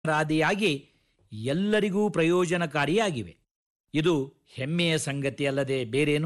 ರಾದಿಯಾಗಿ ಎಲ್ಲರಿಗೂ ಪ್ರಯೋಜನಕಾರಿಯಾಗಿವೆ. ಇದು ಹೆಮ್ಮೆಯ ಸಂಗತಿಯಲ್ಲದೆ ಬೇರೇನು?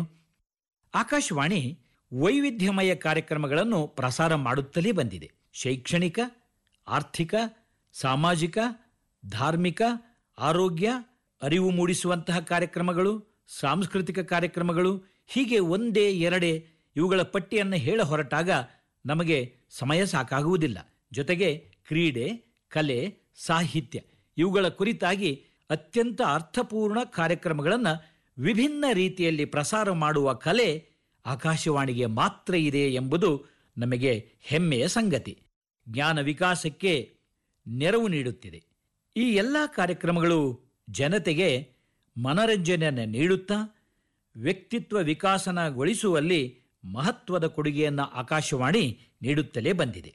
ಆಕಾಶವಾಣಿ ವೈವಿಧ್ಯಮಯ ಕಾರ್ಯಕ್ರಮಗಳನ್ನು ಪ್ರಸಾರ ಮಾಡುತ್ತಲೇ ಬಂದಿದೆ. ಶೈಕ್ಷಣಿಕ, ಆರ್ಥಿಕ, ಸಾಮಾಜಿಕ, ಧಾರ್ಮಿಕ, ಆರೋಗ್ಯ, ಅರಿವು ಮೂಡಿಸುವಂತಹ ಕಾರ್ಯಕ್ರಮಗಳು, ಸಾಂಸ್ಕೃತಿಕ ಕಾರ್ಯಕ್ರಮಗಳು, ಹೀಗೆ ಒಂದೇ ಎರಡೇ ಇವುಗಳ ಪಟ್ಟಿಯನ್ನು ಹೇಳ ಹೊರಟಾಗ ನಮಗೆ ಸಮಯ ಸಾಕಾಗುವುದಿಲ್ಲ. ಜೊತೆಗೆ ಕ್ರೀಡೆ, ಕಲೆ, ಸಾಹಿತ್ಯ ಇವುಗಳ ಕುರಿತಾಗಿ ಅತ್ಯಂತ ಅರ್ಥಪೂರ್ಣ ಕಾರ್ಯಕ್ರಮಗಳನ್ನು ವಿಭಿನ್ನ ರೀತಿಯಲ್ಲಿ ಪ್ರಸಾರ ಮಾಡುವ ಕಲೆ ಆಕಾಶವಾಣಿಗೆ ಮಾತ್ರ ಇದೆ ಎಂಬುದು ನಮಗೆ ಹೆಮ್ಮೆಯ ಸಂಗತಿ. ಜ್ಞಾನ ವಿಕಾಸಕ್ಕೆ ನೆರವು ನೀಡುತ್ತಿದೆ. ಈ ಎಲ್ಲ ಕಾರ್ಯಕ್ರಮಗಳು ಜನತೆಗೆ ಮನರಂಜನೆಯನ್ನು ನೀಡುತ್ತಾ ವ್ಯಕ್ತಿತ್ವ ವಿಕಾಸನಗೊಳಿಸುವಲ್ಲಿ ಮಹತ್ವದ ಕೊಡುಗೆಯನ್ನು ಆಕಾಶವಾಣಿ ನೀಡುತ್ತಲೇ ಬಂದಿದೆ.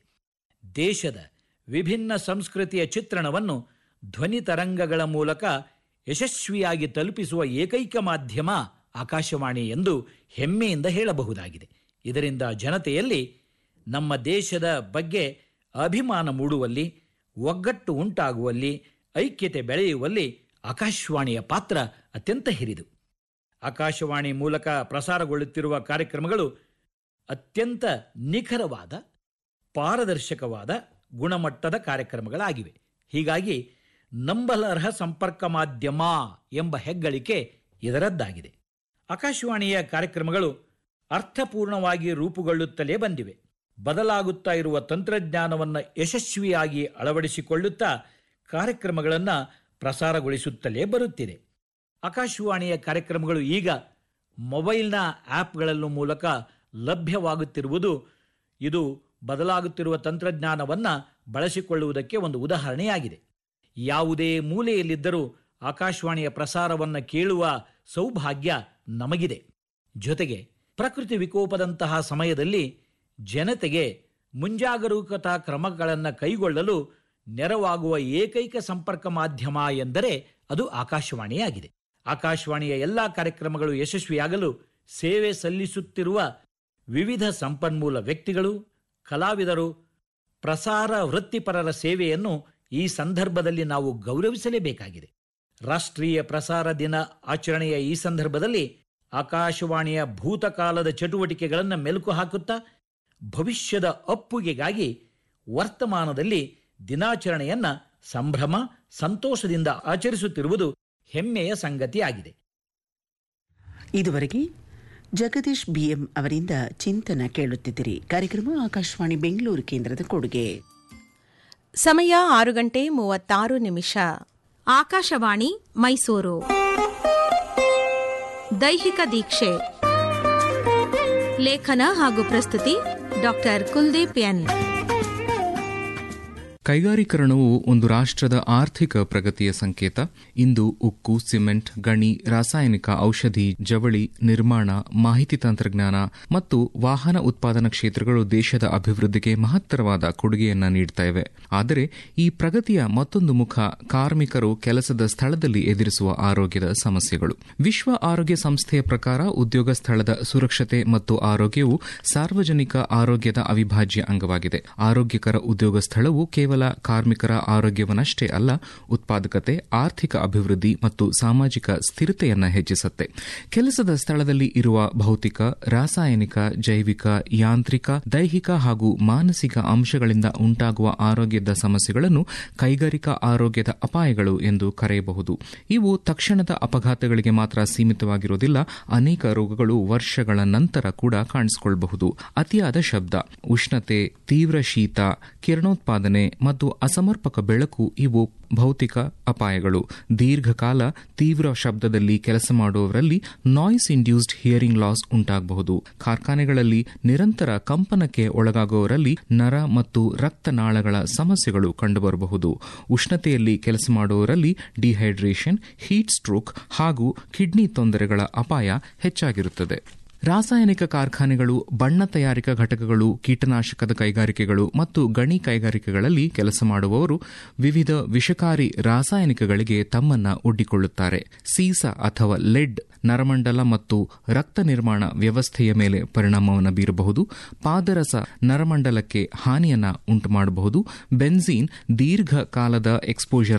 ದೇಶದ ವಿಭಿನ್ನ ಸಂಸ್ಕೃತಿಯ ಚಿತ್ರಣವನ್ನು ಧ್ವನಿ ತರಂಗಗಳ ಮೂಲಕ ಯಶಸ್ವಿಯಾಗಿ ತಲುಪಿಸುವ ಏಕೈಕ ಮಾಧ್ಯಮ ಆಕಾಶವಾಣಿ ಎಂದು ಹೆಮ್ಮೆಯಿಂದ ಹೇಳಬಹುದಾಗಿದೆ. ಇದರಿಂದ ಜನತೆಯಲ್ಲಿ ನಮ್ಮ ದೇಶದ ಬಗ್ಗೆ ಅಭಿಮಾನ ಮೂಡುವಲ್ಲಿ, ಒಗ್ಗಟ್ಟು ಉಂಟಾಗುವಲ್ಲಿ, ಐಕ್ಯತೆ ಬೆಳೆಯುವಲ್ಲಿ ಆಕಾಶವಾಣಿಯ ಪಾತ್ರ ಅತ್ಯಂತ ಹಿರಿದು. ಆಕಾಶವಾಣಿ ಮೂಲಕ ಪ್ರಸಾರಗೊಳ್ಳುತ್ತಿರುವ ಕಾರ್ಯಕ್ರಮಗಳು ಅತ್ಯಂತ ನಿಖರವಾದ, ಪಾರದರ್ಶಕವಾದ, ಗುಣಮಟ್ಟದ ಕಾರ್ಯಕ್ರಮಗಳಾಗಿವೆ. ಹೀಗಾಗಿ ನಂಬಲರ್ಹ ಸಂಪರ್ಕ ಮಾಧ್ಯಮ ಎಂಬ ಹೆಗ್ಗಳಿಕೆ ಇದರದ್ದಾಗಿದೆ. ಆಕಾಶವಾಣಿಯ ಕಾರ್ಯಕ್ರಮಗಳು ಅರ್ಥಪೂರ್ಣವಾಗಿ ರೂಪುಗೊಳ್ಳುತ್ತಲೇ ಬಂದಿವೆ. ಬದಲಾಗುತ್ತಾ ಇರುವ ತಂತ್ರಜ್ಞಾನವನ್ನು ಯಶಸ್ವಿಯಾಗಿ ಅಳವಡಿಸಿಕೊಳ್ಳುತ್ತಾ ಕಾರ್ಯಕ್ರಮಗಳನ್ನು ಪ್ರಸಾರಗೊಳಿಸುತ್ತಲೇ ಬರುತ್ತಿದೆ. ಆಕಾಶವಾಣಿಯ ಕಾರ್ಯಕ್ರಮಗಳು ಈಗ ಮೊಬೈಲ್ನ ಆ್ಯಪ್ಗಳ ಮೂಲಕ ಲಭ್ಯವಾಗುತ್ತಿರುವುದು ಇದು ಬದಲಾಗುತ್ತಿರುವ ತಂತ್ರಜ್ಞಾನವನ್ನು ಬಳಸಿಕೊಳ್ಳುವುದಕ್ಕೆ ಒಂದು ಉದಾಹರಣೆಯಾಗಿದೆ. ಯಾವುದೇ ಮೂಲೆಯಲ್ಲಿದ್ದರೂ ಆಕಾಶವಾಣಿಯ ಪ್ರಸಾರವನ್ನು ಕೇಳುವ ಸೌಭಾಗ್ಯ ನಮಗಿದೆ. ಜೊತೆಗೆ ಪ್ರಕೃತಿ ವಿಕೋಪದಂತಹ ಸಮಯದಲ್ಲಿ ಜನತೆಗೆ ಮುಂಜಾಗರೂಕತಾ ಕ್ರಮಗಳನ್ನು ಕೈಗೊಳ್ಳಲು ನೆರವಾಗುವ ಏಕೈಕ ಸಂಪರ್ಕ ಮಾಧ್ಯಮ ಎಂದರೆ ಅದು ಆಕಾಶವಾಣಿಯಾಗಿದೆ. ಆಕಾಶವಾಣಿಯ ಎಲ್ಲ ಕಾರ್ಯಕ್ರಮಗಳು ಯಶಸ್ವಿಯಾಗಲು ಸೇವೆ ಸಲ್ಲಿಸುತ್ತಿರುವ ವಿವಿಧ ಸಂಪನ್ಮೂಲ ವ್ಯಕ್ತಿಗಳು, ಕಲಾವಿದರು, ಪ್ರಸಾರ ವೃತ್ತಿಪರರ ಸೇವೆಯನ್ನು ಈ ಸಂದರ್ಭದಲ್ಲಿ ನಾವು ಗೌರವಿಸಲೇಬೇಕಾಗಿದೆ. ರಾಷ್ಟ್ರೀಯ ಪ್ರಸಾರ ದಿನ ಆಚರಣೆಯ ಈ ಸಂದರ್ಭದಲ್ಲಿ ಆಕಾಶವಾಣಿಯ ಭೂತಕಾಲದ ಚಟುವಟಿಕೆಗಳನ್ನು ಮೆಲುಕು ಹಾಕುತ್ತಾ ಭವಿಷ್ಯದ ಅಪ್ಪುಗೆಗಾಗಿ ವರ್ತಮಾನದಲ್ಲಿ ದಿನಾಚರಣೆಯನ್ನು ಸಂಭ್ರಮ, ಸಂತೋಷದಿಂದ ಆಚರಿಸುತ್ತಿರುವುದು ಹೆಮ್ಮೆಯ ಸಂಗತಿಯಾಗಿದೆ. ಇದುವರೆಗೆ ಜಗದೀಶ್ ಬಿಎಂ ಅವರಿಂದ ಚಿಂತನ ಕೇಳುತ್ತಿದ್ದಿರಿ. ಕಾರ್ಯಕ್ರಮ ಆಕಾಶವಾಣಿ ಬೆಂಗಳೂರು ಕೇಂದ್ರದ ಕೊಡುಗೆ. ಸಮಯ 6:36. ಆಕಾಶವಾಣಿ ಮೈಸೂರು. ದೈಹಿಕ ದೀಕ್ಷೆ. ಲೇಖನ ಹಾಗೂ ಪ್ರಸ್ತುತಿ ಡಾಕ್ಟರ್ ಕುಲ್ದೀಪ್ ಎನ್. ಕೈಗಾರೀಕರಣವು ಒಂದು ರಾಷ್ಟ್ರದ ಆರ್ಥಿಕ ಪ್ರಗತಿಯ ಸಂಕೇತ. ಇಂದು ಉಕ್ಕು, ಸಿಮೆಂಟ್, ಗಣಿ, ರಾಸಾಯನಿಕ, ಔಷಧಿ, ಜವಳಿ, ನಿರ್ಮಾಣ, ಮಾಹಿತಿ ತಂತ್ರಜ್ಞಾನ ಮತ್ತು ವಾಹನ ಉತ್ಪಾದನಾ ಕ್ಷೇತ್ರಗಳು ದೇಶದ ಅಭಿವೃದ್ಧಿಗೆ ಮಹತ್ತರವಾದ ಕೊಡುಗೆಯನ್ನ ನೀಡುತ್ತಾ ಇವೆ. ಆದರೆ ಈ ಪ್ರಗತಿಯ ಮತ್ತೊಂದು ಮುಖ ಕಾರ್ಮಿಕರು ಕೆಲಸದ ಸ್ಥಳದಲ್ಲಿ ಎದುರಿಸುವ ಆರೋಗ್ಯದ ಸಮಸ್ಯೆಗಳು. ವಿಶ್ವ ಆರೋಗ್ಯ ಸಂಸ್ಥೆಯ ಪ್ರಕಾರ ಉದ್ಯೋಗ ಸ್ಥಳದ ಸುರಕ್ಷತೆ ಮತ್ತು ಆರೋಗ್ಯವು ಸಾರ್ವಜನಿಕ ಆರೋಗ್ಯದ ಅವಿಭಾಜ್ಯ ಅಂಗವಾಗಿದೆ. ಆರೋಗ್ಯಕರ ಉದ್ಯೋಗ ಸ್ಥಳವು ಕೇವಲ ಕಾರ್ಮಿಕರ ಆರೋಗ್ಯವನ್ನಷ್ಟೇ ಅಲ್ಲ, ಉತ್ಪಾದಕತೆ, ಆರ್ಥಿಕ ಅಭಿವೃದ್ಧಿ ಮತ್ತು ಸಾಮಾಜಿಕ ಸ್ಥಿರತೆಯನ್ನು ಹೆಚ್ಚಿಸುತ್ತೆ. ಕೆಲಸದ ಸ್ಥಳದಲ್ಲಿ ಇರುವ ಭೌತಿಕ, ರಾಸಾಯನಿಕ, ಜೈವಿಕ, ಯಾಂತ್ರಿಕ, ದೈಹಿಕ ಹಾಗೂ ಮಾನಸಿಕ ಅಂಶಗಳಿಂದ ಉಂಟಾಗುವ ಆರೋಗ್ಯದ ಸಮಸ್ಯೆಗಳನ್ನು ಕೈಗಾರಿಕಾ ಆರೋಗ್ಯದ ಅಪಾಯಗಳು ಎಂದು ಕರೆಯಬಹುದು. ಇವು ತಕ್ಷಣದ ಅಪಘಾತಗಳಿಗೆ ಮಾತ್ರ ಸೀಮಿತವಾಗಿರುವುದಿಲ್ಲ. ಅನೇಕ ರೋಗಗಳು ವರ್ಷಗಳ ನಂತರ ಕೂಡ ಕಾಣಿಸಿಕೊಳ್ಳಬಹುದು. ಅತಿಯಾದ ಶಬ್ದ, ಉಷ್ಣತೆ, ತೀವ್ರ ಶೀತ, ಕಿರಣೋತ್ಪಾದನೆ ಮತ್ತು ಅಸಮರ್ಪಕ ಬೆಳಕು ಇವು ಭೌತಿಕ ಅಪಾಯಗಳು. ದೀರ್ಘಕಾಲ ತೀವ್ರ ಶಬ್ದದಲ್ಲಿ ಕೆಲಸ ಮಾಡುವವರಲ್ಲಿ ನಾಯ್ಸ್ ಇಂಡ್ಯೂಸ್ಡ್ ಹಿಯರಿಂಗ್ ಲಾಸ್ ಉಂಟಾಗಬಹುದು. ಕಾರ್ಖಾನೆಗಳಲ್ಲಿ ನಿರಂತರ ಕಂಪನಕ್ಕೆ ಒಳಗಾಗುವವರಲ್ಲಿ ನರ ಮತ್ತು ರಕ್ತನಾಳಗಳ ಸಮಸ್ಯೆಗಳು ಕಂಡುಬರಬಹುದು. ಉಷ್ಣತೆಯಲ್ಲಿ ಕೆಲಸ ಮಾಡುವವರಲ್ಲಿ ಡಿಹೈಡ್ರೇಷನ್, ಹೀಟ್ ಸ್ಟ್ರೋಕ್ ಹಾಗೂ ಕಿಡ್ನಿ ತೊಂದರೆಗಳ ಅಪಾಯ ಹೆಚ್ಚಾಗಿರುತ್ತದೆ. ರಾಸಾಯನಿಕ ಕಾರ್ಖಾನೆಗಳು, ಬಣ್ಣ ತಯಾರಿಕಾ ಘಟಕಗಳು, ಕೀಟನಾಶಕದ ಕೈಗಾರಿಕೆಗಳು ಮತ್ತು ಗಣಿ ಕೈಗಾರಿಕೆಗಳಲ್ಲಿ ಕೆಲಸ ಮಾಡುವವರು ವಿವಿಧ ವಿಷಕಾರಿ ರಾಸಾಯನಿಕಗಳಿಗೆ ತಮ್ಮನ್ನ ಒಡ್ಡಿಕೊಳ್ಳುತ್ತಾರೆ. ಸೀಸ ಅಥವಾ ಲೆಡ್ ನರಮಂಡಲ ಮತ್ತು ರಕ್ತ ನಿರ್ಮಾಣ ವ್ಯವಸ್ಥೆಯ ಮೇಲೆ ಪರಿಣಾಮವನ್ನು ಬೀರಬಹುದು. ಪಾದರಸ ನರಮಂಡಲಕ್ಕೆ ಹಾನಿಯನ್ನ ಉಂಟುಮಾಡಬಹುದು. ಬೆನ್ಝೀನ್ ದೀರ್ಘಕಾಲದ ಎಕ್ಸ್ಪೋಜರ್